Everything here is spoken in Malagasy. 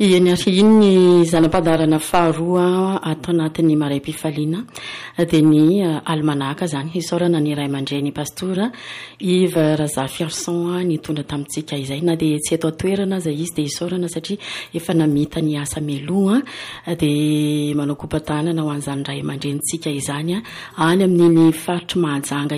Iny ny zana-padarana faharoa ato anatin'ny Maray-Pifaliana dia ny almanaka zany hisaorana ny Ray aman-dreny pastora Yves Razafy Fiarson nitondra tamintsika izay na dia tsy eto atoerana zay izy dia hisaorana satria efa namita ny asa meloa dia manao kompatanana ho an'izany Ray aman-drenitsika izany any amin'ny faritry Mahajanga